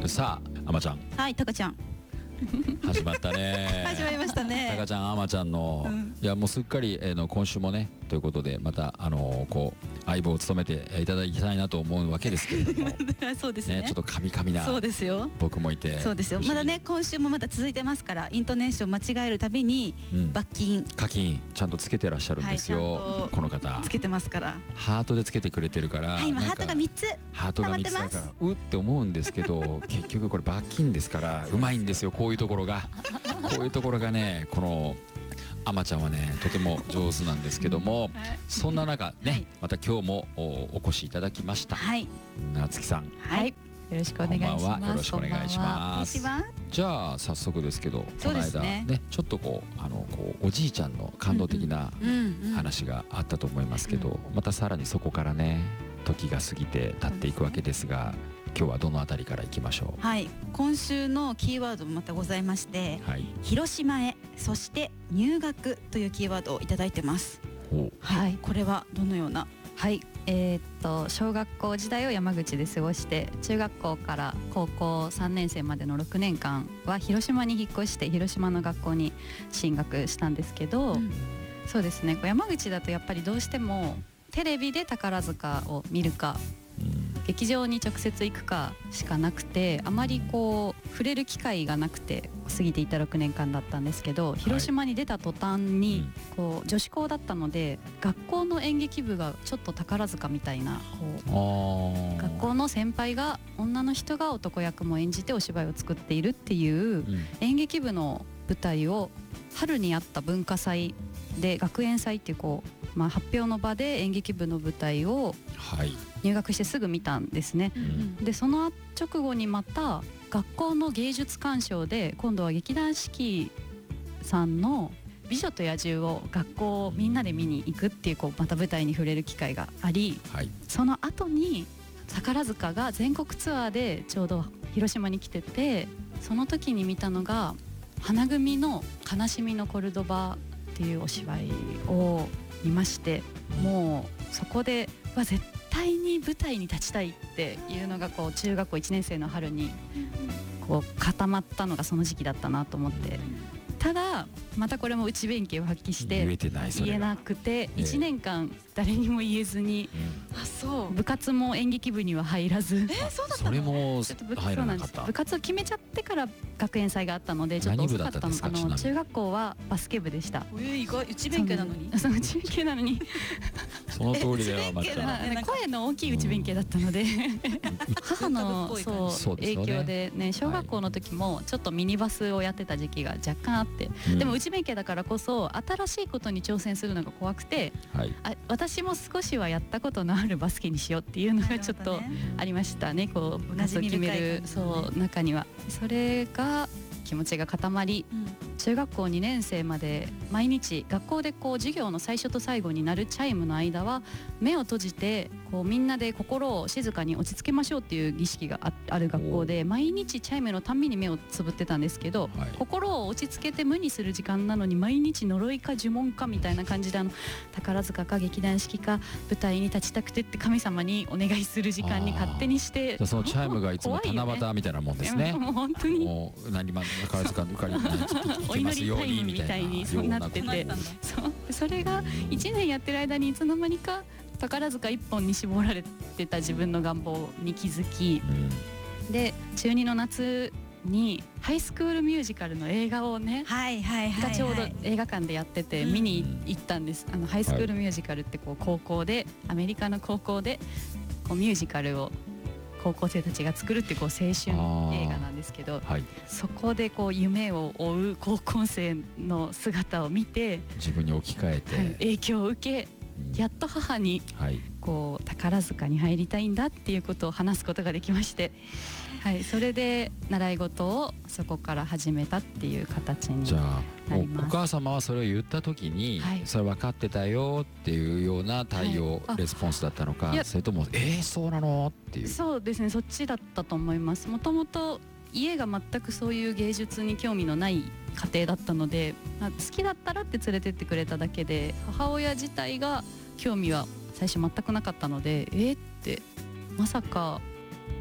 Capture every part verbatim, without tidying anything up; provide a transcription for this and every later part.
さあ、あまちゃん。 はい、たかちゃん。 始まったね。 始まりましたね。 たかちゃん、あまちゃんの、うん、いやもうすっかり、えー、の今週もねということでまたあのー、こう相棒を務めていただきたいなと思うわけですけれども。 そうですね。 ね、ちょっとカミカミな。 そうですよ。 僕もいて。 そうですよ。まだね今週もまだ続いてますから、イントネーション間違えるたびに罰金、うん、 課金ちゃんとつけてらっしゃるんですよ。はい、この方。 つけてますから。 ハートでつけてくれてるから。 はい、今ハートがみっつ。 ハートがみっつだからうって思うんですけど、結局これ罰金ですからうまいんですよ、こういうところが。こういうところがね、このあまちゃんはねとても上手なんですけども、はい、そんな中ね、はい、また今日も お, お越しいただきました、はい、なつきさん、 はい、よろしくお願いします。 こんばんは、よろしくお願いします。じゃあ早速ですけど、この間 ね, ねちょっとこうあのこうおじいちゃんの感動的な話があったと思いますけど、またさらにそこからね時が過ぎて経っていくわけですが、今日はどのあたりからいきましょう。 はい、今週のキーワードもまたございまして、はい、広島へ、そして入学というキーワードをいただいてます。はい、これはどのような。 はい、えー、っと小学校時代を山口で過ごして、中学校から高校さんねん生までのろくねんかんは広島に引っ越して広島の学校に進学したんですけど、うん、そうですね、山口だとやっぱりどうしてもテレビで宝塚を見るか、劇場に直接行くかしかなくて、あまりこう触れる機会がなくて過ぎていたろくねんかんだったんですけど、広島に出た途端にこう女子校だったので、学校の演劇部がちょっと宝塚みたいな、こう学校の先輩が女の人が男役も演じてお芝居を作っているっていう演劇部の舞台を春にあった文化祭で、学園祭っていうこう、まあ、発表の場で演劇部の舞台を入学してすぐ見たんですね、うん、でその直後にまた学校の芸術鑑賞で今度は劇団四季さんの美女と野獣を学校みんなで見に行くっていう、こうまた舞台に触れる機会があり、はい、その後に宝塚が全国ツアーでちょうど広島に来てて、その時に見たのが花組の悲しみのコルドバっていうお芝居を見まして、もうそこでは絶対絶対に舞台に立ちたいっていうのがこう中学校いちねん生の春にこう固まったのがその時期だったなと思って、ただまたこれも内弁慶を発揮して言えなくていちねんかん誰にも言えずに、あ、そう部活も演劇部には入らず、 えー、そうだったの？ それも入らなかった。 部活を決めちゃってから学園祭があったのでちょっと遅かったの。あの中学校はバスケ部でした。 えー、意外、内弁慶なのに。 その内弁慶なのにその通りではまた声の大きい内弁慶だったので、うん、母のそう影響でね、小学校の時もちょっとミニバスをやってた時期が若干あって、はい、でも内弁慶だからこそ新しいことに挑戦するのが怖くて、はい、あ私も少しはやったことのあるバスケにしようっていうのがちょっとありましたね。こう部活を決める、そう中にはそれが気持ちが固まり、うん、中学校にねん生まで毎日学校でこう授業の最初と最後になるチャイムの間は目を閉じてこうみんなで心を静かに落ち着けましょうっていう儀式が あ, ある学校で、毎日チャイムのたんびに目をつぶってたんですけど、はい、心を落ち着けて無にする時間なのに毎日呪いか呪文かみたいな感じで、あの宝塚か劇団四季か舞台に立ちたくてって神様にお願いする時間に勝手にして、 そのチャイムがいつも七夕みたいなもんですね。 もう本当にもう何万宝塚の受かりに行きますようにみたいなそうなってて、そ, それがいちねんやってる間にいつの間にか宝塚一本に絞られてた自分の願望に気づき、うん、で中にの夏にハイスクールミュージカルの映画をね、はいはいはいはい、がちょうど映画館でやってて見に行ったんです、うん、あのハイスクールミュージカルってこう高校でアメリカの高校でこうミュージカルを高校生たちが作るってこう青春映画なんですけど、はい、そこでこう夢を追う高校生の姿を見て自分に置き換えて、はい、 影響を受け、やっと母にこう宝塚に入りたいんだっていうことを話すことができまして、はい、それで習い事をそこから始めたっていう形になります。じゃあ お, お母様はそれを言った時に、はい、それ分かってたよっていうような対応、はい、レスポンスだったのか、それともえー、そうなのっていう。 そうですね、そっちだったと思います。もともと家が全くそういう芸術に興味のない家庭だったので、まあ、好きだったらって連れてってくれただけで、母親自体が興味は最初全くなかったので、えー、ってまさか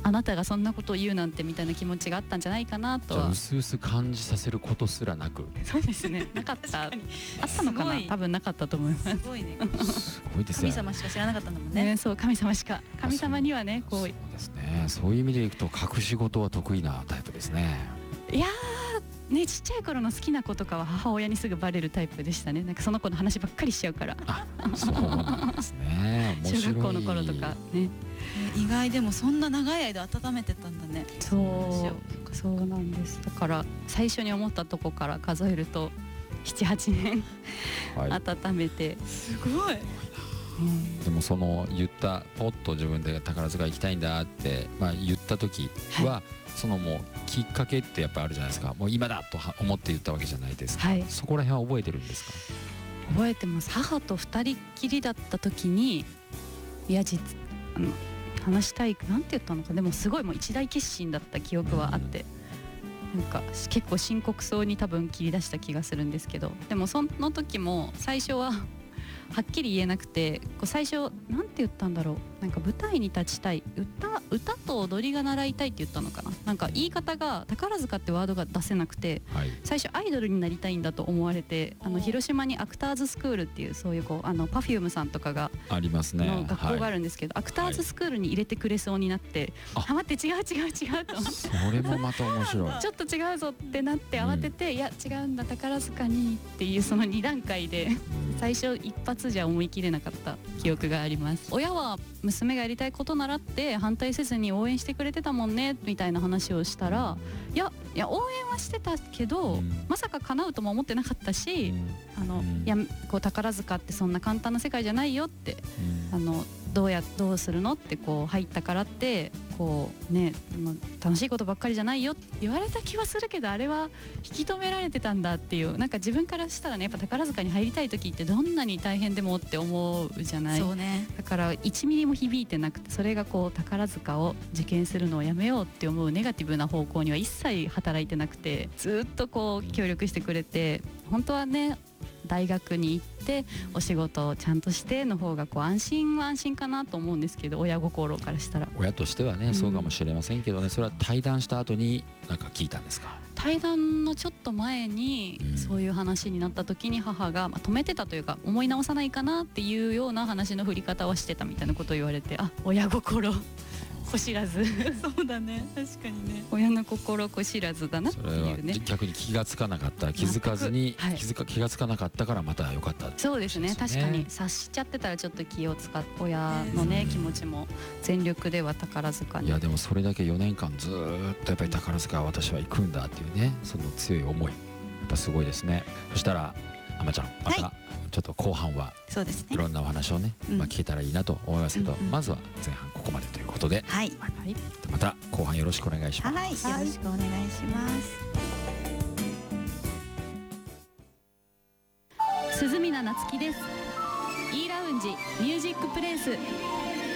あなたがそんなことを言うなんてみたいな気持ちがあったんじゃないかなとは。 うすうす感じさせることすらなく。 そうですね、なかったあったのかな、多分なかったと思います。 すごいねすごいですよ、 神様しか知らなかったんだもんね。 ね、そう神様しか、神様にはねこう。 そうですね、そういう意味でいくと隠し事は得意なタイプですね。 いやーね、ちっちゃい頃の好きな子とかは母親にすぐバレるタイプでしたね。なんかその子の話ばっかりしちゃうから。 あ、そうなんですね。面白い。 小学校の頃とかね。 意外。でもそんな長い間温めてたんだね。 そうそうなんです。だから最初に思ったとこから数えるとななはちねん、はい、温めて。 すごい。 うん、でもその言ったポッと自分で宝塚行きたいんだって、まあ、言った時は、はい、そのもうきっかけってやっぱあるじゃないですか。もう今だと思って言ったわけじゃないですか、はい、そこら辺は覚えてるんですか？ 覚えてます。母と二人っきりだった時に、いや実あの話したいなんて言ったのか、でもすごいもう一大決心だった記憶はあって、うん、なんか結構深刻そうに多分切り出した気がするんですけど、でもその時も最初ははっきり言えなくて、こう最初なんて言ったんだろう、なんか舞台に立ちたい、歌歌と踊りが習いたいって言ったのかな、なんか言い方が宝塚ってワードが出せなくて、はい、最初アイドルになりたいんだと思われて、あの広島にアクターズスクールっていうそういうこうあの Perfume さんとかがありますね、 の学校があるんですけど、はい、アクターズスクールに入れてくれそうになって、はい、あ、待って違う違う違うとそれもまた面白いちょっと違うぞってなって慌てて、うん、いや違うんだ宝塚にっていうそのに段階で、うん、最初一発じゃ思い切れなかった記憶があります。親は娘がやりたいことならって反対せずに応援してくれてたもんねみたいな話をしたら、いやいや応援はしてたけど、うん、まさか叶うとも思ってなかったし、うん、あの、うん、いやこう宝塚ってそんな簡単な世界じゃないよって、うん、あのどうやどうするのってこう入ったからってこうね楽しいことばっかりじゃないよって言われた気はするけど、あれは引き止められてたんだっていう、なんか自分からしたらね、やっぱ宝塚に入りたい時ってどんなに大変でもって思うじゃない。 そうね。 だからいちミリも響いてなくて、それがこう宝塚を受験するのをやめようって思うネガティブな方向には一切働いてなくて、ずっとこう協力してくれて、本当はね大学に行ってお仕事をちゃんとしての方がこう安心は安心かなと思うんですけど、親心からしたら。 親としてはね、うん、そうかもしれませんけどね。それは対談した後に何か聞いたんですか？ 対談のちょっと前に、うん、そういう話になった時に母が、まあ、止めてたというか思い直さないかなっていうような話の振り方はしてたみたいなことを言われて、あ、親心子知らずそうだね、確かにね、 親の心子知らずだなっていうね。 逆に気がつかなかった、気づかずに、はい、気づか気がつかなかったからまた良かった、ね、 そうですね、確かに察しちゃってたらちょっと気を使って親のね、気持ちも全力では宝塚に。 いやでもそれだけよねんかんずっとやっぱり宝塚は私は行くんだっていうね、その強い思いやっぱすごいですね。そしたらあまちゃんまた、はい、ちょっと後半はそうですね、いろんなお話をね、まあ、聞けたらいいなと思いますけど、うんうん、まずは前半ここまでということで、 はい、 はい、また後半よろしくお願いします。 はい、よろしくお願いします。 鈴見奈夏希です。 E ラウンジミュージックプレイス。